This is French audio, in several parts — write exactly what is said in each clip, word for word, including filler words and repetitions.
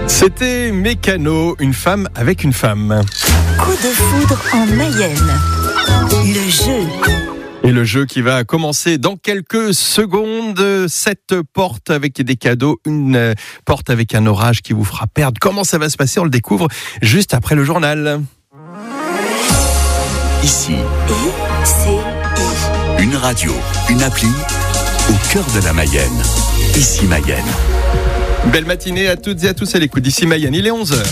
C'était Mécano, une femme avec une femme. Coup de foudre en Mayenne. Le jeu. Et le jeu qui va commencer dans quelques secondes. Sept portes avec des cadeaux, une porte avec un orage qui vous fera perdre. Comment ça va se passer? On le découvre juste après le journal. Ici, I, C, I. une radio, une appli, au cœur de la Mayenne. Ici Mayenne. Belle matinée à toutes et à tous à l'écoute d'Ici Mayenne. Il est onze heures.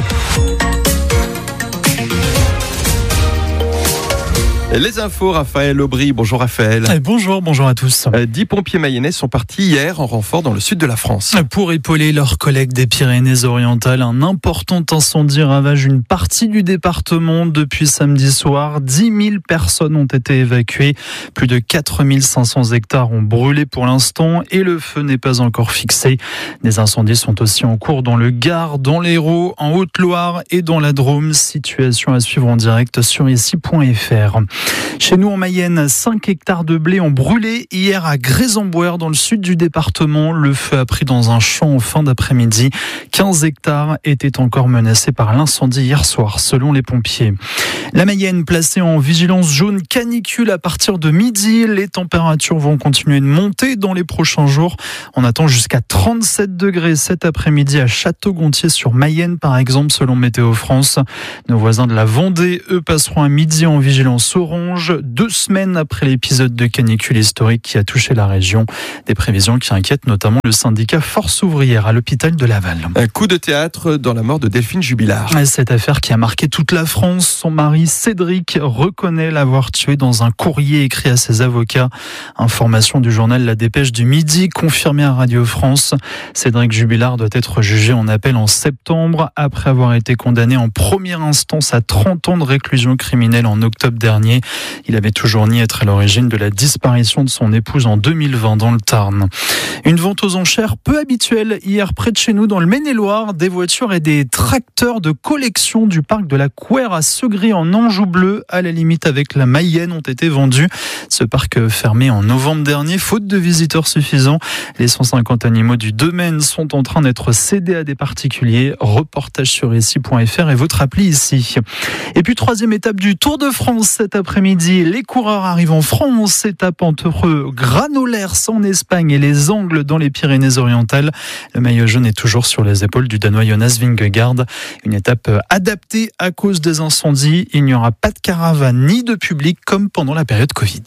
Les infos, Raphaël Aubry. Bonjour Raphaël. Bonjour, bonjour à tous. Dix pompiers mayennais sont partis hier en renfort dans le sud de la France. Pour épauler leurs collègues des Pyrénées-Orientales, un important incendie ravage une partie du département depuis samedi soir. dix mille personnes ont été évacuées. Plus de quatre mille cinq cents hectares ont brûlé pour l'instant et le feu n'est pas encore fixé. Des incendies sont aussi en cours dans le Gard, dans l'Hérault, en Haute-Loire et dans la Drôme. Situation à suivre en direct sur ici point f r. Chez nous en Mayenne, cinq hectares de blé ont brûlé hier à Grésambouer dans le sud du département. Le feu a pris dans un champ en fin d'après-midi. quinze hectares étaient encore menacés par l'incendie hier soir, selon les pompiers. La Mayenne placée en vigilance jaune canicule à partir de midi. Les températures vont continuer de monter dans les prochains jours. On attend jusqu'à trente-sept degrés cet après-midi à Château-Gontier sur Mayenne, par exemple, selon Météo France. Nos voisins de la Vendée, eux, passeront à midi en vigilance orange, deux semaines après l'épisode de canicule historique qui a touché la région. Des prévisions qui inquiètent notamment le syndicat Force ouvrière à l'hôpital de Laval. Un coup de théâtre dans la mort de Delphine Jubilard. Cette affaire qui a marqué toute la France. Son mari Cédric reconnaît l'avoir tuée dans un courrier écrit à ses avocats. Information du journal La Dépêche du Midi, confirmée à Radio France. Cédric Jubilard doit être jugé en appel en septembre après avoir été condamné en première instance à trente ans de réclusion criminelle en octobre dernier. Il avait toujours nié être à l'origine de la disparition de son épouse en deux mille vingt dans le Tarn. Une vente aux enchères peu habituelle hier près de chez nous dans le Maine-et-Loire. Des voitures et des tracteurs de collection du parc de la Couère à Segré en Anjou bleu, à la limite avec la Mayenne, ont été vendus. Ce parc fermé en novembre dernier, faute de visiteurs suffisants. Les cent cinquante animaux du domaine sont en train d'être cédés à des particuliers. Reportage sur ici point f r et votre appli ici. Et puis troisième étape du Tour de France cet après-midi. Les coureurs arrivent en France. Étape entre Granollers en Espagne et les Angles dans les Pyrénées-Orientales. Le maillot jaune est toujours sur les épaules du Danois Jonas Vingegaard. Une étape adaptée à cause des incendies. Il n'y aura pas de caravane ni de public comme pendant la période Covid.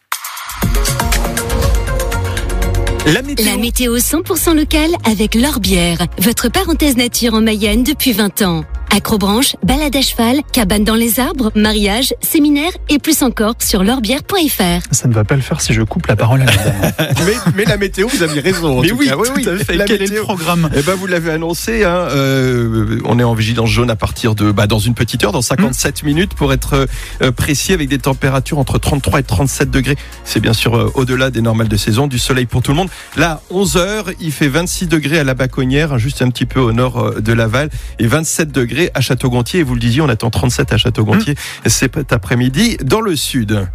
La météo. La météo cent pour cent locale avec L'Orbière, votre parenthèse nature en Mayenne depuis vingt ans. Acrobranche, balade à cheval, cabane dans les arbres, mariage, séminaire et plus encore sur l'orbière point f r. Ça ne va pas le faire si je coupe la parole à la dame. mais, mais la météo, vous aviez raison. En mais tout oui, cas. oui, tout oui, à fait. La Quel météo, est le programme? Eh ben, vous l'avez annoncé. Hein, euh, on est en vigilance jaune à partir de bah, dans une petite heure, dans cinquante-sept mmh. minutes, pour être euh, précis, avec des températures entre trente-trois et trente-sept degrés. C'est bien sûr euh, au-delà des normales de saison, du soleil pour tout le monde. Là, onze heures, il fait vingt-six degrés à la Baconnière, juste un petit peu au nord euh, de Laval, et vingt-sept degrés à Château-Gontier. Et vous le disiez, on attend trente-sept à Château-Gontier mmh. cet après-midi dans le sud.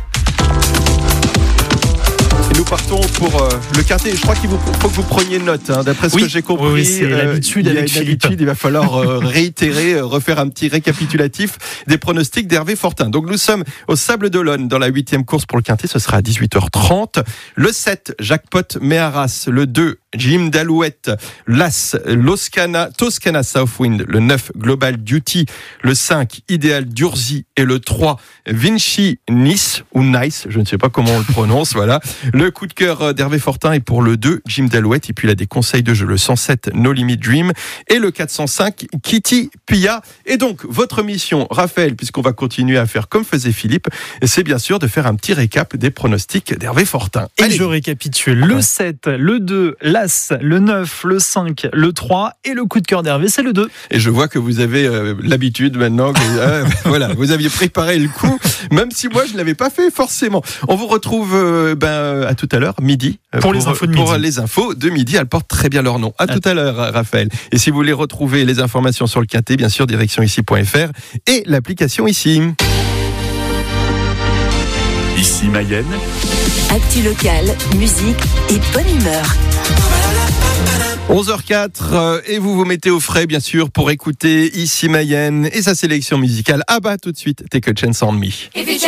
Et nous partons pour euh, le Quintet. Je crois qu'il vous, faut que vous preniez note, hein, d'après ce oui, que j'ai compris. Oui, c'est euh, l'habitude il y a avec une habitude, il va falloir euh, réitérer, euh, refaire un petit récapitulatif des pronostics d'Hervé Fortin. Donc nous sommes au Sable d'Olonne dans la huitième course pour le Quintet. Ce sera à dix-huit heures trente. Le sept, Jackpot Méharas. Le deux, Jim d'Alouette. L'As, Toscana, Toscana Southwind. Le neuf, Global Duty. Le cinq, Idéal Durzi. Et le trois, Vinci Nice, ou Nice, je ne sais pas comment on le prononce, voilà. Le coup de cœur d'Hervé Fortin est pour le deux, Jim d'Alouette. Et puis il a des conseils de jeu. Le cent sept, No Limit Dream. Et le quatre cent cinq, Kitty Pia. Et donc, votre mission, Raphaël, puisqu'on va continuer à faire comme faisait Philippe, c'est bien sûr de faire un petit récap des pronostics d'Hervé Fortin. Et Allez. je récapitule. Le ouais. sept, le deux, l'As, le neuf, le cinq, le trois et le coup de cœur d'Hervé, c'est le deux. Et je vois que vous avez euh, l'habitude maintenant. Que, euh, voilà, vous aviez préparé le coup, même si moi je ne l'avais pas fait forcément. On vous retrouve euh, ben, à tout à l'heure, midi. Pour, pour les infos de pour midi. les infos de midi, elles portent très bien leur nom. À, à tout à l'heure, Raphaël. Et si vous voulez retrouver les informations sur le Quintet, bien sûr, direction ici point f r et l'application ici. Ici Mayenne. Actu locale, musique et bonne humeur. onze heures quatre euh, et vous vous mettez au frais bien sûr pour écouter ici Mayenne et sa sélection musicale. Ah bah tout de suite, Take a Chance on Me.